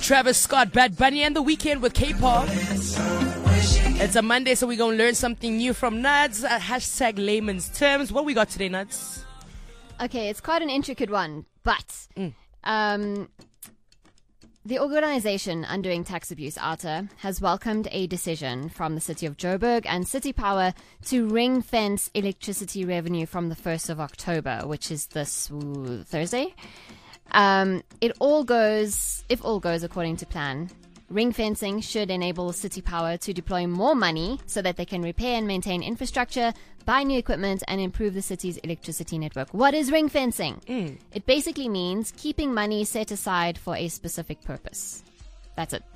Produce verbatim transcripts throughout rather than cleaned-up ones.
Travis Scott, Bad Bunny, and The Weeknd with K-pop. It's a Monday, so we're going to learn something new from Nuts. Uh, hashtag layman's terms. What we got today, Nuts? Okay, it's quite an intricate one, but mm. um, the organization Undoing Tax Abuse, ARTA, has welcomed a decision from the city of Joburg and City Power to ring-fence electricity revenue from the first of October, which is this ooh, Thursday. Um, it all goes, if all goes according to plan, ring fencing should enable City Power to deploy more money so that they can repair and maintain infrastructure, buy new equipment, and improve the city's electricity network. What is ring fencing? Mm. It basically means keeping money set aside for a specific purpose. That's it.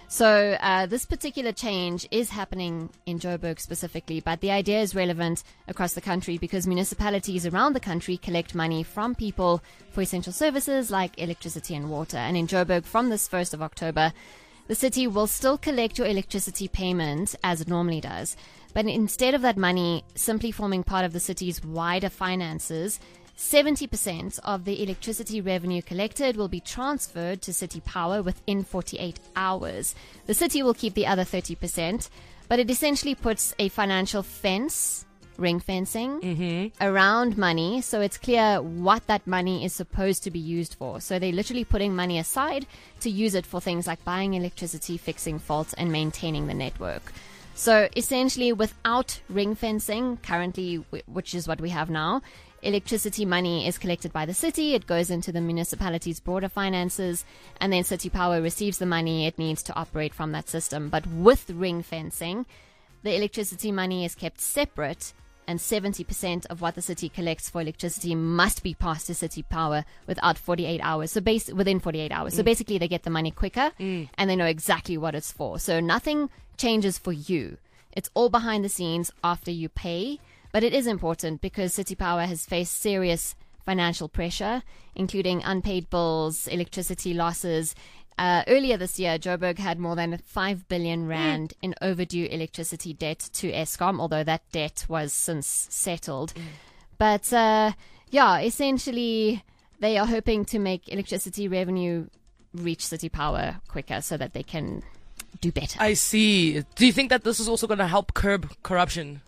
So uh, this particular change is happening in Joburg specifically, but the idea is relevant across the country because municipalities around the country collect money from people for essential services like electricity and water. And in Joburg, from this first of October, the city will still collect your electricity payment as it normally does. But instead of that money simply forming part of the city's wider finances, seventy percent of the electricity revenue collected will be transferred to City Power within forty-eight hours. The city will keep the other thirty percent, but it essentially puts a financial fence, ring fencing, mm-hmm. around money, so it's clear what that money is supposed to be used for. So they're literally putting money aside to use it for things like buying electricity, fixing faults, and maintaining the network. So essentially, without ring fencing, currently, which is what we have now, electricity money is collected by the city, it goes into the municipality's broader finances, and then City Power receives the money it needs to operate from that system. But with ring fencing, the electricity money is kept separate, and seventy percent of what the city collects for electricity must be passed to City Power without forty-eight hours. So base, within forty-eight hours. Mm. So basically they get the money quicker mm. and they know exactly what it's for. So nothing changes for you. It's all behind the scenes after you pay. But it is important because City Power has faced serious financial pressure, including unpaid bills, electricity losses. Uh, earlier this year, Joburg had more than five billion rand mm. in overdue electricity debt to Eskom, although that debt was since settled. Mm. But, uh, yeah, essentially, they are hoping to make electricity revenue reach City Power quicker so that they can do better. I see. Do you think that this is also going to help curb corruption?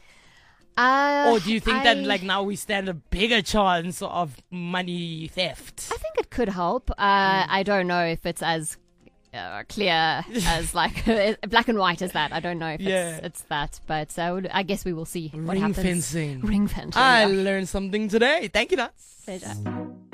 Uh, or do you think I, that like now we stand a bigger chance of money theft? I think it could help. Uh, mm. I don't know if it's as uh, clear as like black and white as that. I don't know if yeah. it's, it's that, but uh, I guess we will see what Ring happens. fencing. Ring fencing. I yeah. learned something today. Thank you, Nuts. Pleasure.